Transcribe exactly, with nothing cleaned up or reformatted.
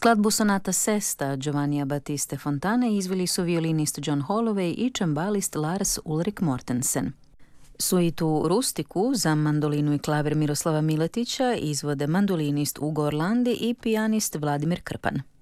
Skladbu Sonata Sesta Giovannija Battiste Fontane izveli su violinist John Holloway i čembalist Lars Ulrik Mortensen. Suitu Rustiku za mandolinu i klaver Miroslava Miletića izvode mandolinist Ugo Orlandi i pijanist Vladimir Krpan.